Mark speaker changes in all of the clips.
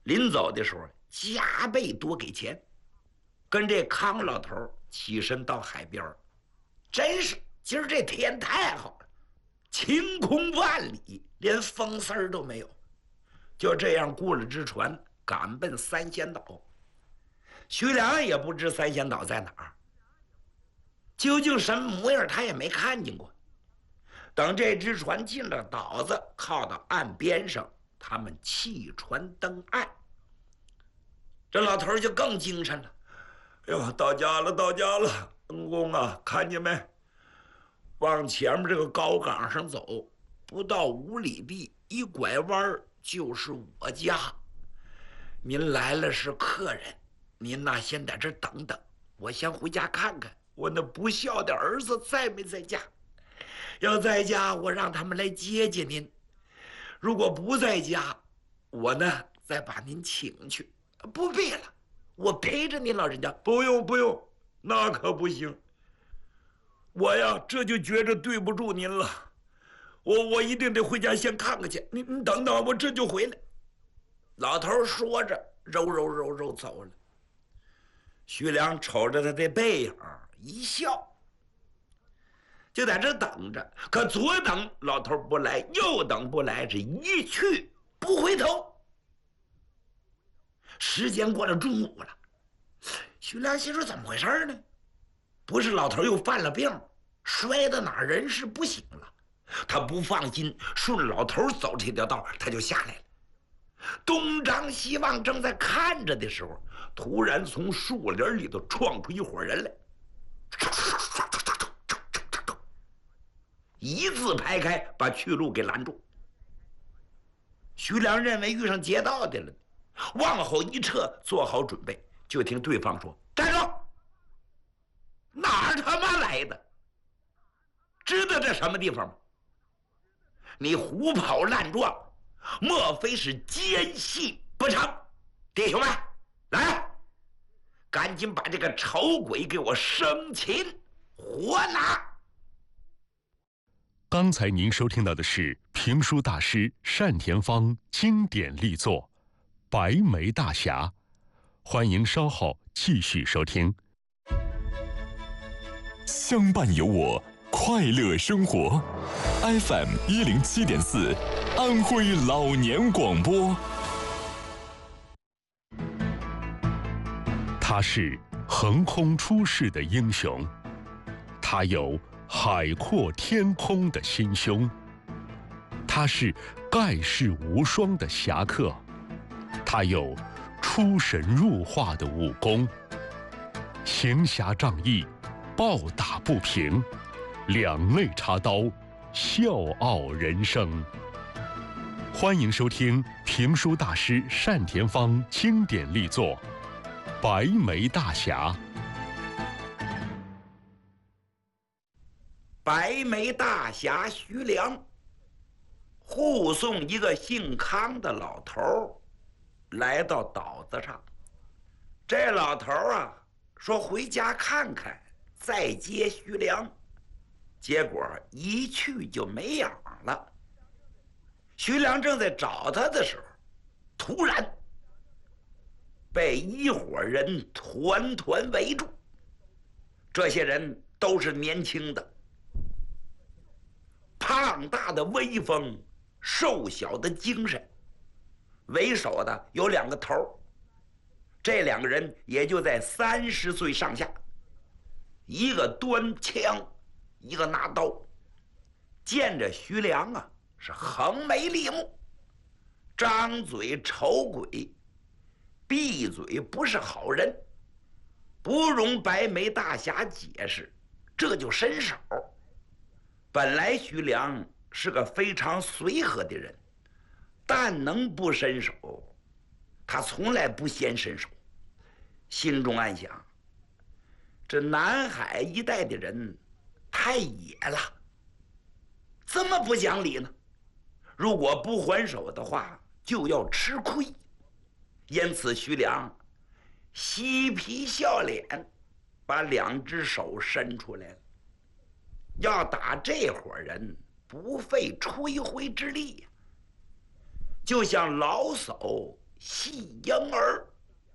Speaker 1: 临走的时候加倍多给钱，跟这康老头起身到海边。真是今儿这天太好了，晴空万里，连风丝儿都没有。就这样雇了只船，赶奔三仙岛。徐良也不知三仙岛在哪儿，究竟什么模样他也没看见过。等这只船进了岛子，靠到岸边上，他们弃船登岸。这老头就更精神了。哎呦，到家了，到家了！恩公啊，看见没？往前面这个高岗上走，不到5里地，一拐弯就是我家。您来了是客人，您呐先在这等等，我先回家看看我那不孝的儿子在没在家。要在家，我让他们来接接您；如果不在家，我呢再把您请去。不必了，我陪着您老人家。不用不用，那可不行。我呀这就觉着对不住您了，我一定得回家先看看去。您等等，我这就回来。老头说着，揉走了。徐良瞅着他的背影一笑，就在这等着。可左等老头不来，右等不来，这一去不回头。时间过了中午了，徐良心说怎么回事呢？不是老头又犯了病，摔到哪儿人事不省了？他不放心，顺着老头走这条道，他就下来了。东张西望，正在看着的时候，突然从树林里头闯出一伙人来，一字排开，把去路给拦住。徐良认为遇上劫道的了，往后一撤，做好准备，就听对方说：“站住！哪儿他妈来的？知道这什么地方吗？你胡跑乱撞，莫非是奸细不成？弟兄们，来，赶紧把这个丑鬼给我生擒活拿！”
Speaker 2: 刚才您收听到的是评书大师单田芳经典力作《白眉大侠》，欢迎稍后继续收听。
Speaker 3: 相伴有我，快乐生活。FM 107.4，安徽老年广播。
Speaker 2: 他是横空出世的英雄，他有海阔天空的心胸，他是盖世无双的侠客，他有出神入化的武功，行侠仗义，暴打不平，两肋插刀，笑傲人生。欢迎收听评书大师单田芳经典力作《白眉大侠》。
Speaker 1: 白眉大侠徐良护送一个姓康的老头来到岛子上。这老头啊说回家看看，再接徐良，结果一去就没影了。徐良正在找他的时候，突然被一伙人团团围住。这些人都是年轻的，胖大的威风，瘦小的精神。为首的有2个头，这2个人也就在30岁上下，一个端枪，一个拿刀。见着徐良啊，是横眉立目，张嘴丑鬼，闭嘴不是好人，不容白眉大侠解释，这就伸手。本来徐良是个非常随和的人，但能不伸手，他从来不先伸手。心中暗想，这南海一带的人太野了，怎么不讲理呢？如果不还手的话，就要吃亏。因此徐良嬉皮笑脸，把2只手伸出来了，要打这伙人不费吹灰之力呀，就像老叟戏迎耳。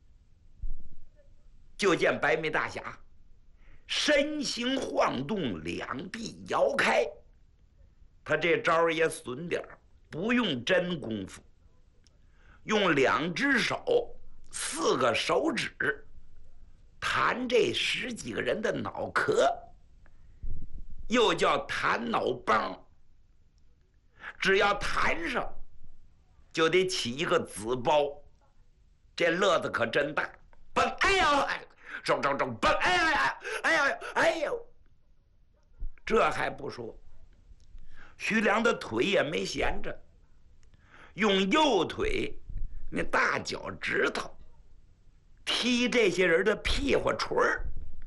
Speaker 1: 就见白眉大侠身形晃动，两臂摇开。他这招也损点儿，不用真功夫，用2只手4个手指弹这10几个人的脑壳，又叫弹脑帮。只要弹上，就得起一个紫包，这乐子可真大。蹦，哎呀，中，蹦，哎呀，哎呀，哎呦！这还不说，徐良的腿也没闲着，用右腿那大脚趾头踢这些人的屁股锤儿。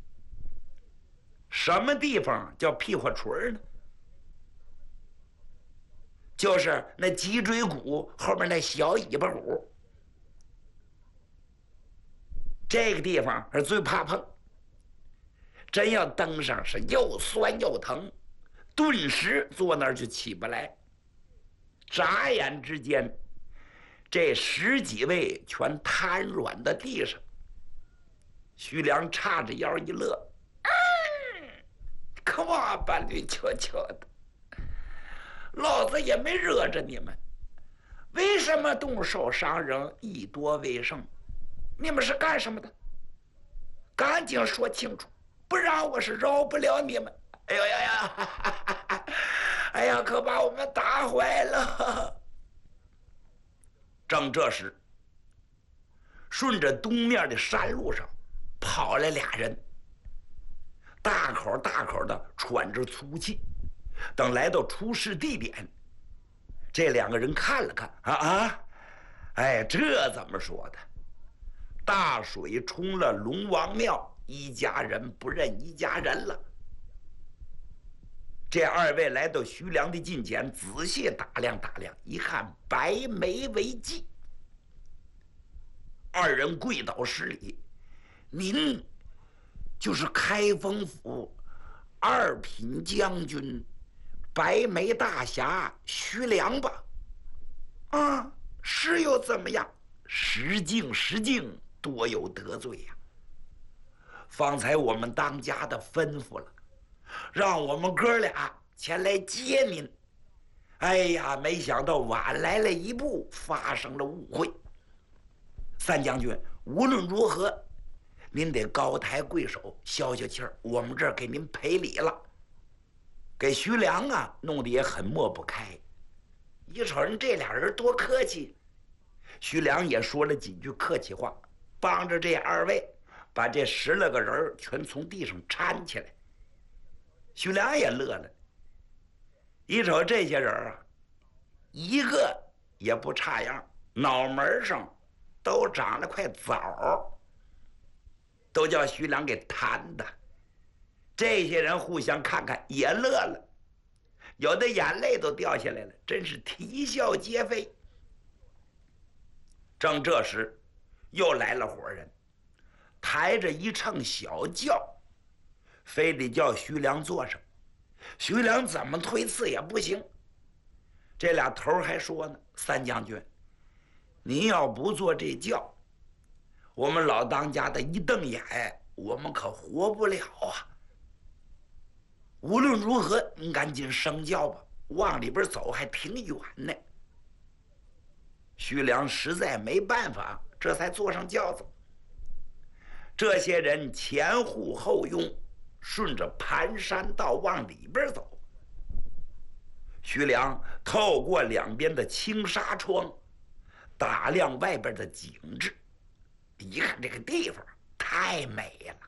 Speaker 1: 什么地方叫屁股锤儿呢？就是那脊椎骨后面那小尾巴骨，这个地方是最怕碰。真要蹬上，是又酸又疼，顿时坐那儿就起不来。眨眼之间，这10几位全瘫软在地上。徐良叉着腰一乐：“Come on， 吧，绿球球的，老子也没惹着你们，为什么动手伤人，以多为胜？你们是干什么的？赶紧说清楚，不然我是饶不了你们！”哎呦呀呀！哎呀，可把我们打坏了。正这时，顺着东面的山路上跑来俩人，大口大口的喘着粗气。等来到出事地点，这2个人看了看，哎，这怎么说的？大水冲了龙王庙，一家人不认一家人了。这2位来到徐良的近前，仔细打量打量，一看白眉为记。2人跪倒施礼：“您就是开封府2品将军白眉大侠徐良吧？”“啊，是又怎么样？失敬，多有得罪呀。方才我们当家的吩咐了，让我们哥俩前来接您。哎呀，没想到晚来了一步，发生了误会。3将军，无论如何，您得高抬贵手，消消气儿，我们这儿给您赔礼了。”给徐良啊弄得也很抹不开。一瞅人这俩人多客气，徐良也说了几句客气话，帮着这2位把这10来个人全从地上搀起来。徐良也乐了，一瞅这些人啊，一个也不差样，脑门上都长了块枣，都叫徐良给弹的。这些人互相看看也乐了，有的眼泪都掉下来了，真是啼笑皆非。正这时，又来了伙人，抬着一乘小轿，非得叫徐良坐上。徐良怎么推辞也不行。这俩头还说呢：“3将军，您要不坐这轿，我们老当家的一瞪眼，我们可活不了啊。无论如何，您赶紧升轿吧，往里边走还挺远呢。”徐良实在没办法，这才坐上轿子。这些人前呼后拥，顺着盘山道往里边走。徐良透过2边的青纱窗，打量外边的景致。一看这个地方太美了，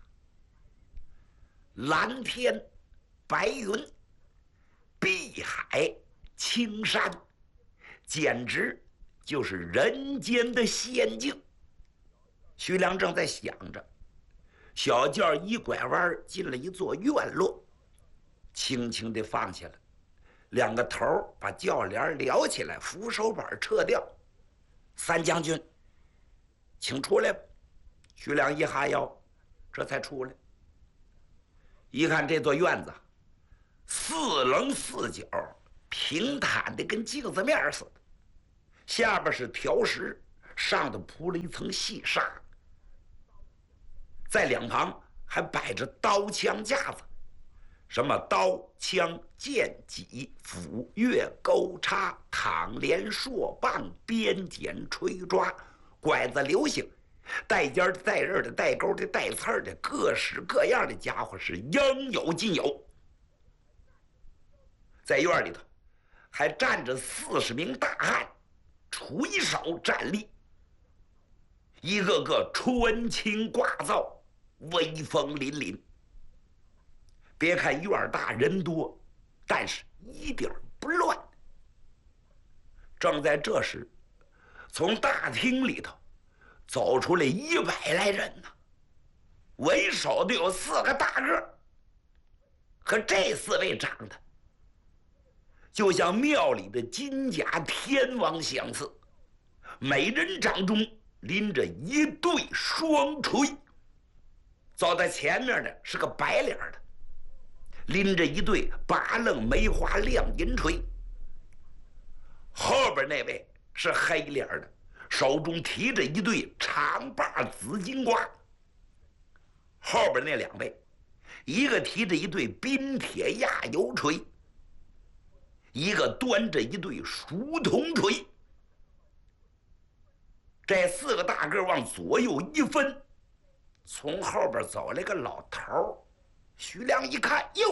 Speaker 1: 蓝天白云，碧海青山，简直就是人间的仙境。徐良正在想着，小轿一拐弯进了一座院落，轻轻地放下了，2个头把轿帘撩起来，扶手板撤掉。“3将军，请出来吧。”徐良一哈腰，这才出来。一看这座院子，4棱4角，平坦的跟镜子面似的，下边是条石， 上头铺了一层细纱，在两旁还摆着刀枪架子，什么刀枪剑戟斧钺钩叉躺镰槊棒鞭锏锤抓拐子流星，带尖的带刃的带钩的带刺的，各式各样的家伙是应有尽有。在院里头还站着40名大汉，垂手站立，一个个春青挂造，威风凛凛。别看院大人多，但是一点不乱。正在这时，从大厅里头走出来100来人呢，为首的有4个大个，和这4位长得就像庙里的金甲天王相似，每人掌中拎着一对双锤。走在前面的是个白脸的，拎着一对8楞梅花亮银锤。后边那位是黑脸的，手中提着一对长把紫金瓜。后边那2位，一个提着一对冰铁压油锤，一个端着一对熟铜锤。这4个大个往左右一分，从后边走来个老头。徐良一看，哟，